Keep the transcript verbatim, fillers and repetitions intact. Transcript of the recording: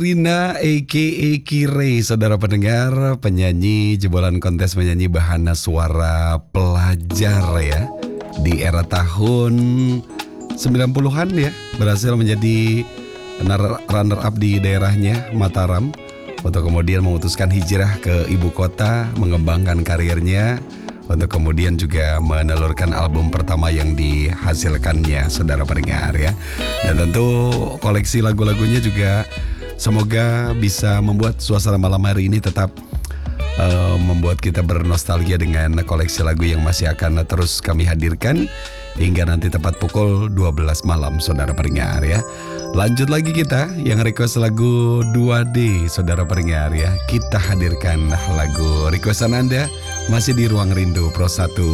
Rina aka Kire, saudara pendengar, penyanyi jebolan kontes penyanyi Bahana Suara Pelajar ya. Di era tahun sembilan puluhan ya, berhasil menjadi runner up di daerahnya Mataram, untuk kemudian memutuskan hijrah ke ibu kota, mengembangkan karirnya, untuk kemudian juga menelurkan album pertama yang dihasilkannya, saudara pendengar ya. Dan tentu koleksi lagu-lagunya juga semoga bisa membuat suasana malam hari ini tetap uh, membuat kita bernostalgia dengan koleksi lagu yang masih akan terus kami hadirkan hingga nanti tepat pukul dua belas malam, saudara pendengar ya. Lanjut lagi kita yang request lagu dua D, saudara pendengar ya. Kita hadirkan lagu requestan Anda masih di Ruang Rindu Pro satu.